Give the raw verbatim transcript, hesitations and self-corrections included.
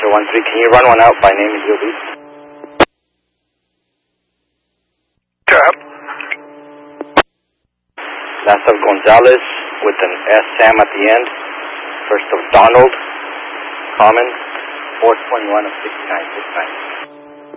Answer one three. Can you run one out by name and deal, please? Cap. Last of Gonzalez with an S Sam at the end. First of Donald. Common. four twenty-one of sixty-nine. sixty-nine.